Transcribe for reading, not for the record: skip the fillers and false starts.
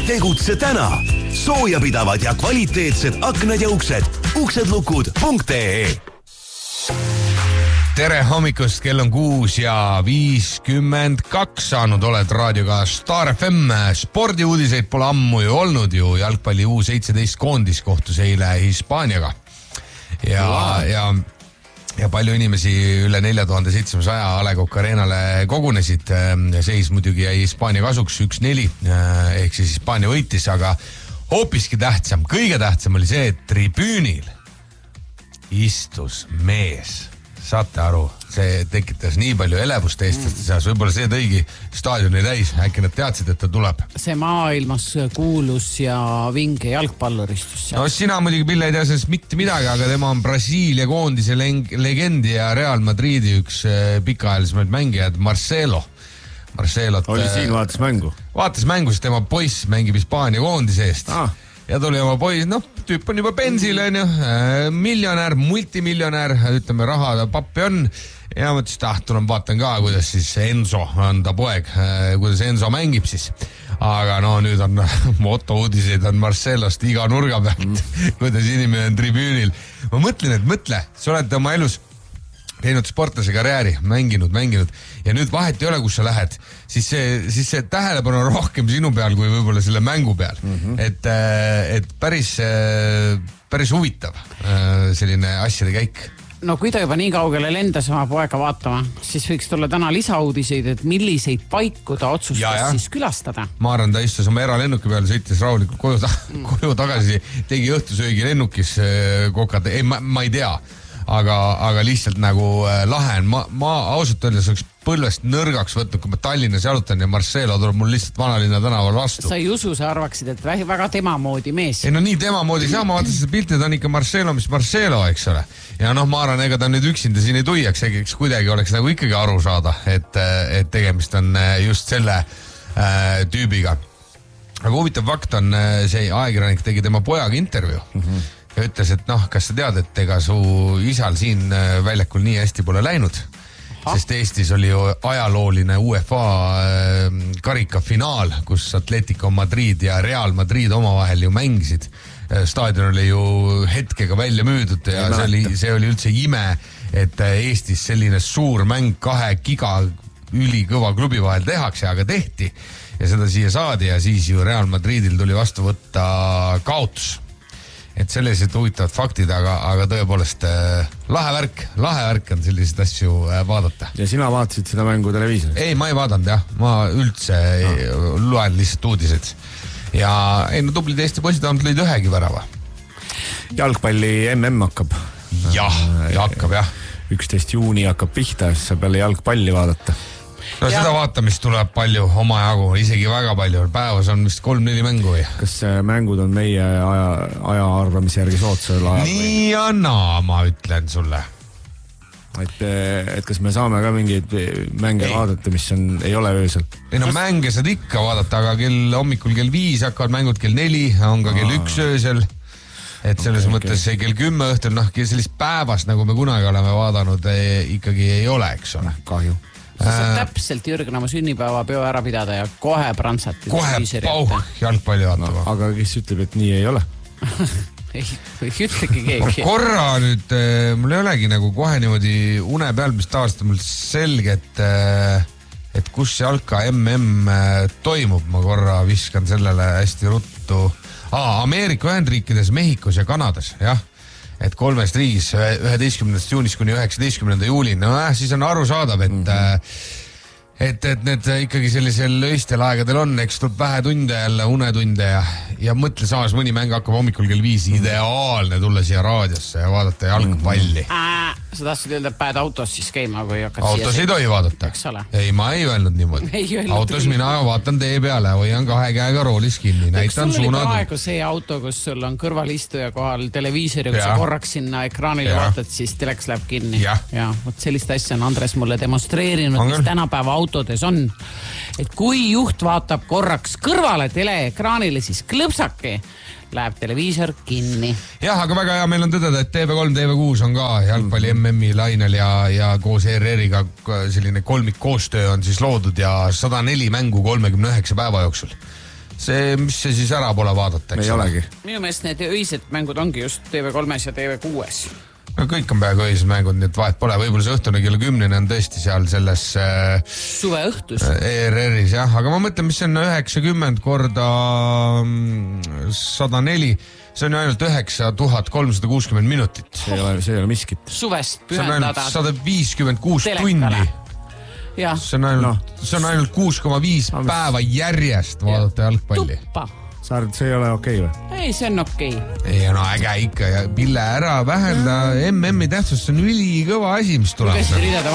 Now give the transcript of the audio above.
Tegutse täna. Soojapidavad ja kvaliteetsed aknad ja uksed. uksedlukud.ee. Tere hommikust, kell on 6:52 saanud, oled raadioga Star FM. Spordiuudiseid pole ammu ju olnud ju. Jalgpalli U17 koondis kohtus eile Hispaaniaga. Ja palju inimesi, üle 4700 A. Le Coq Arenale kogunesid. Seis muidugi jäi Hispaania kasuks 1-4, ehk siis Hispaania võitis, aga hoopiski tähtsam, kõige tähtsam oli see, et tribüünil istus mees. Saate aru, see tekitas nii palju elevust eestlaste seas, võib-olla see tõigi staadioni täis, äkki nad teadsid, et ta tuleb. See maailmas kuulus ja vinge jalgpalluristus. No sina muidugi, Pille, ei tea sellest mitte midagi, aga tema on Brasiilia koondise legendi ja Real Madridi üks pikaajalisemaid mängijad, Marcelo. Oli siin, vaatas mängu? Vaatas mängu, sest tema poiss mängib Hispaania koondise eest. Ja tuli oma poiss, tüüp on juba pensil, miljonär, multimiljonär, ütleme raha pappi on. Ja mõtles, et tulen vaatan ka, kuidas siis Enzo on ta poeg, kuidas Enzo mängib siis. Aga nüüd on motouudiseid on Marcelost iga nurga pealt, kuidas inimene on tribüünil. Ma mõtle, sa oled oma elus teinud sportlase karjääri, mänginud ja nüüd vahet ei ole, kus sa lähed, siis see tähelepanu on rohkem sinu peal kui võib-olla selle mängu peal. Et päris huvitav selline asjade käik. No kui ta juba nii kaugele lendas oma poega vaatama, siis võiks tulla täna lisauudiseid, et milliseid paiku ta otsustas siis külastada. Ma arvan, ta istus oma eralennuki peale, sõitis rahulikult koju tagasi, tegi õhtusöögi lennukis kokad, ma ei tea. Aga lihtsalt nagu lahe on. Ma ausalt öeldes oleks põlvest nõrgaks võtnud, kui ma Tallinnas jalutan ja Marcelo tuleb mul lihtsalt vanalinna tänaval vastu. Sa ei usu, sa arvaksid, et väga tema moodi mees. Ei nii tema moodi saa, ma vaatasin seda pilti, ta on ikka Marcelo, mis Marcelo, eks ole. Ja ma arvan, ega ta nüüd üksinda siin ei tuiaks, eks kuidagi oleks nagu ikkagi aru saada, et tegemist on just selle tüübiga. Aga huvitav fakt on see ajakirjanik tegi tema pojaga intervjuu. Ja ütles, et kas sa tead, et ega su isal siin väljakul nii hästi pole läinud, sest Eestis oli ju ajalooline UEFA karika finaal, kus Atletico Madrid ja Real Madrid omavahel ju mängisid. Staadion oli ju hetkega välja müüdud ja see oli üldse ime, et Eestis selline suur mäng kahe giga ülikõva klubi vahel tehakse, aga tehti ja seda siia saadi ja siis ju Real Madridil tuli vastu võtta kaotus. Et sellised huvitavad faktid, aga tõepoolest lahe värk on selliseid asju vaadata. Ja sina vaatasid seda mängu televiisoris? Ei, ma ei vaadanud jah, ma üldse loen lihtsalt uudised. Ja tublid Eesti poisid vähemalt lõid ühegi värava. Jalgpalli MM hakkab. Hakkab jah. 11 juuni hakkab pihta, siis saab jälle jalgpalli vaadata. No seda vaatamist tuleb palju omajagu, isegi väga palju. Päevas on vist 3-4 mängu või? Kas mängud on meie aja arvamise järgi soodsal ajal? Nii ja naa, ma ütlen sulle. Et kas me saame ka mingeid mänge vaadata, mis ei ole öösel? Mänge saad ikka vaadata, aga hommikul kell 5 hakkavad mängud kell 4, on ka kell 1 öösel. Et selles mõttes kell 10 õhtul, sellist päevast, nagu me kunagi oleme vaadanud, ikkagi ei ole, eks ole. Kahju. Sa saad täpselt Jürgen oma sünnipäeva peo ära pidada ja kohe prantsati. Kohe jalgpalli vaatama. Aga kes ütleb, et nii ei ole? Ei ütlegi keegi. Korra nüüd, mul ei olegi nagu kohe niimoodi une peal, mis tavaliselt on mul selge, et kus see jalka MM toimub. Ma korra viskan sellele hästi ruttu. Ameerika Ühendriikides, Mehhikos ja Kanadas, jah. Et 3 riigis 11. juunist kuni 19. juulini. Siis on aru saadav, et need ikkagi sellisel öistel aegadel on, eks tuleb vähe tunde jälle, unetunde ja mõtle samas mõni mäng hakkab hommikul kell 5 ideaalne tulla siia raadiosse ja vaadata jalgpalli. Sa tahtsid öelda, et päed autos siis käima, kui hakkad autos ei tohi vaadata. Ei, ma ei öelnud niimoodi. Autos mina vaatan tee peale, hoian 2 käega roolis kinni, näitan suunad. Sul oli praegu see auto, kus sul on kõrvalistuja kohal televiisor ja kui sa korraks sinna ekraanile vaatad, siis teleks läheb kinni. Ja, võt sellist asja on Andres mulle demonstreerinud, mis tänapäeva autodes on. Et kui juht vaatab korraks kõrvale teleekraanile, siis klõpsake läheb televiisor kinni. Jah, aga väga hea meil on tõdeda, et TV3, TV6 on ka jalgpalli MM-i lainel ja koos ERR-iga selline kolmik koostöö on siis loodud ja 104 mängu 39 päeva jooksul. see, mis see siis ära pole vaadata, eks ei olegi. Minu meelest need öised mängud ongi just TV3-s ja TV6-s. No kõik on peaaegu öised mängud, nii et vahet pole. Võib-olla see õhtune kella 10 on tõesti seal selles suveõhtus ERR-is, jah. Aga ma mõtlen, mis on 90 korda 104. See on ju ainult 9360 minutit. See ei ole miskit. Suvest pühendada. See on ainult 156 tundi. Ja. See on ainult 6,5 päeva järjest vaadata jalgpalli. Tuppa. See ei ole okei või? Ei, see on okei. Ei, no äge ikka. Ja Pille ära vähenda MM-i tähtsust, see on ülikõva asi, mis tuleb.